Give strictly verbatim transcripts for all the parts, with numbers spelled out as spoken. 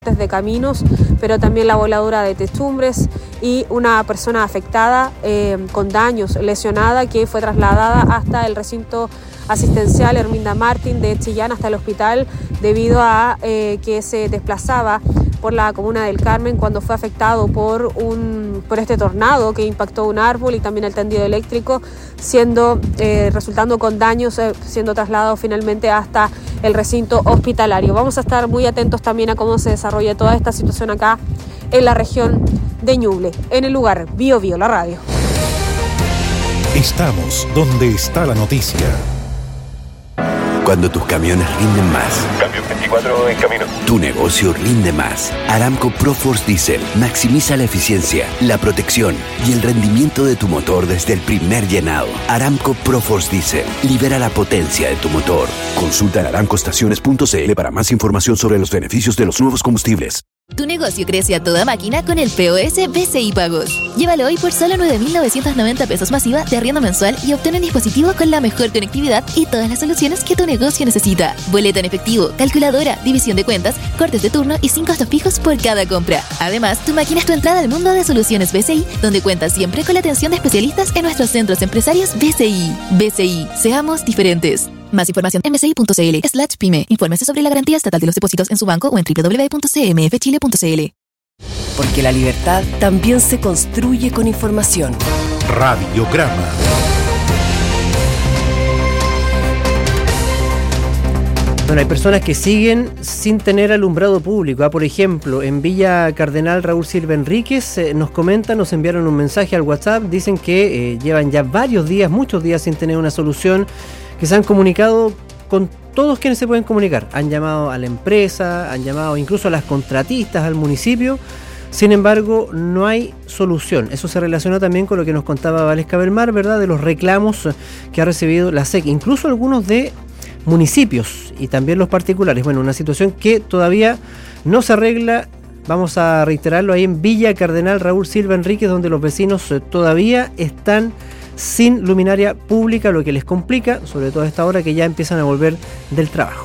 de caminos, pero también la voladura de techumbres y una persona afectada eh, con daños, lesionada, que fue trasladada hasta el recinto asistencial Herminda Martín de Chillán, hasta el hospital, debido a eh, que se desplazaba por la comuna del Carmen cuando fue afectado por un por este tornado que impactó un árbol y también el tendido eléctrico, siendo eh, resultando con daños, eh, siendo trasladado finalmente hasta el recinto hospitalario. Vamos a estar muy atentos también a cómo se desarrolla toda esta situación acá en la región de Ñuble, en el lugar Bio Bio, la radio. Estamos donde está la noticia. Cuando tus camiones rinden más. Cambio veinticuatro en camino. Tu negocio rinde más. Aramco Proforce Diesel maximiza la eficiencia, la protección y el rendimiento de tu motor desde el primer llenado. Aramco Proforce Diesel libera la potencia de tu motor. Consulta en aramco estaciones punto c l para más información sobre los beneficios de los nuevos combustibles. Tu negocio crece a toda máquina con el P O S B C I Pagos. Llévalo hoy por solo nueve mil novecientos noventa pesos masiva de arriendo mensual y obtén un dispositivo con la mejor conectividad y todas las soluciones que tu negocio necesita. Boleta en efectivo, calculadora, división de cuentas, cortes de turno y sin costos fijos por cada compra. Además, tu máquina es tu entrada al mundo de soluciones B C I, donde cuentas siempre con la atención de especialistas en nuestros centros empresarios B C I. B C I, seamos diferentes. Más información en bci.cl slash pyme. Infórmese sobre la garantía estatal de los depósitos en su banco o en doble u doble u doble u punto c m f chile punto c l. Porque la libertad también se construye con información. Radiograma. Bueno, hay personas que siguen sin tener alumbrado público. Ah, por ejemplo, en Villa Cardenal Raúl Silva Enríquez eh, nos comentan, nos enviaron un mensaje al WhatsApp, dicen que eh, llevan ya varios días, muchos días sin tener una solución, que se han comunicado con todos quienes se pueden comunicar. Han llamado a la empresa, han llamado incluso a las contratistas, al municipio. Sin embargo, no hay solución. Eso se relaciona también con lo que nos contaba Valesca Belmar, ¿verdad? De los reclamos que ha recibido la S E C, incluso algunos de municipios y también los particulares. Bueno, una situación que todavía no se arregla. Vamos a reiterarlo ahí en Villa Cardenal Raúl Silva Enríquez, donde los vecinos todavía están sin luminaria pública, lo que les complica, sobre todo a esta hora que ya empiezan a volver del trabajo.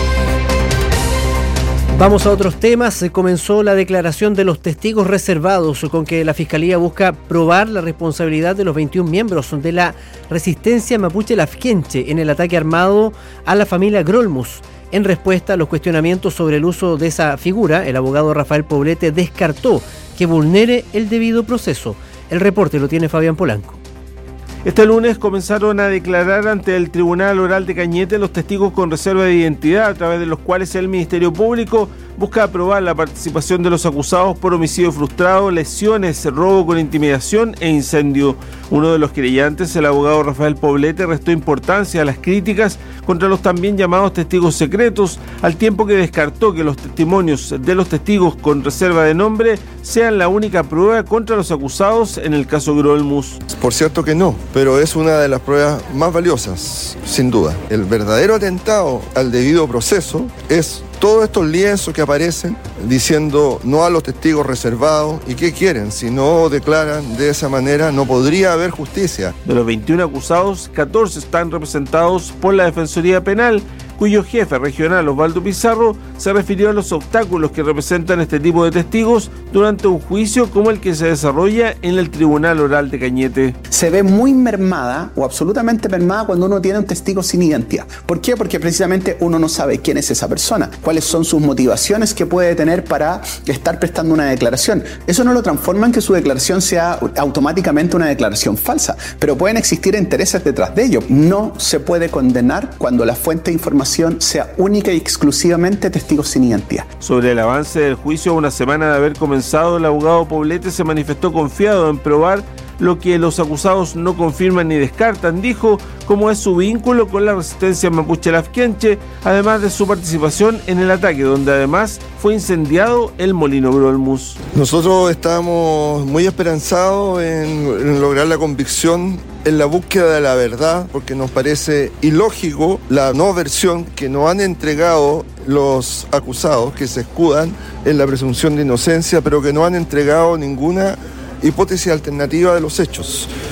Vamos a otros temas. Se comenzó la declaración de los testigos reservados, con que la Fiscalía busca probar la responsabilidad de los veintiún miembros de la resistencia mapuche Lafkenche en el ataque armado a la familia Grolmus. En respuesta a los cuestionamientos sobre el uso de esa figura, el abogado Rafael Poblete descartó que vulnere el debido proceso. El reporte lo tiene Fabián Polanco. Este lunes comenzaron a declarar ante el Tribunal Oral de Cañete los testigos con reserva de identidad, a través de los cuales el Ministerio Público busca aprobar la participación de los acusados por homicidio frustrado, lesiones, robo con intimidación e incendio. Uno de los querellantes, el abogado Rafael Poblete, restó importancia a las críticas contra los también llamados testigos secretos, al tiempo que descartó que los testimonios de los testigos con reserva de nombre sean la única prueba contra los acusados en el caso Grolmus. Por cierto que no, pero es una de las pruebas más valiosas, sin duda. El verdadero atentado al debido proceso es todos estos lienzos que aparecen diciendo no a los testigos reservados. ¿Y qué quieren? Si no declaran de esa manera, no podría haber justicia. De los veintiún acusados, catorce están representados por la Defensoría Penal, cuyo jefe regional, Osvaldo Pizarro, se refirió a los obstáculos que representan este tipo de testigos durante un juicio como el que se desarrolla en el Tribunal Oral de Cañete. Se ve muy mermada o absolutamente mermada cuando uno tiene un testigo sin identidad. ¿Por qué? Porque precisamente uno no sabe quién es esa persona, cuáles son sus motivaciones que puede tener para estar prestando una declaración. Eso no lo transforma en que su declaración sea automáticamente una declaración falsa, pero pueden existir intereses detrás de ello. No se puede condenar cuando la fuente de información sea única y exclusivamente testigos sin identidad. Sobre el avance del juicio, a una semana de haber comenzado, el abogado Poblete se manifestó confiado en probar lo que los acusados no confirman ni descartan, dijo, como es su vínculo con la resistencia mapuche Lafkenche, además de su participación en el ataque, donde además fue incendiado el molino Grolmus. Nosotros estamos muy esperanzados en, en lograr la convicción en la búsqueda de la verdad, porque nos parece ilógico la no versión que nos han entregado los acusados, que se escudan en la presunción de inocencia, pero que no han entregado ninguna hipótesis alternativa de los hechos.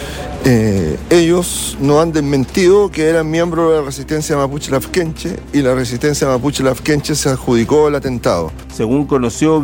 Eh, ellos no han desmentido que eran miembros de la resistencia mapuche lafkenche y la resistencia mapuche lafkenche se adjudicó el atentado. Según conoció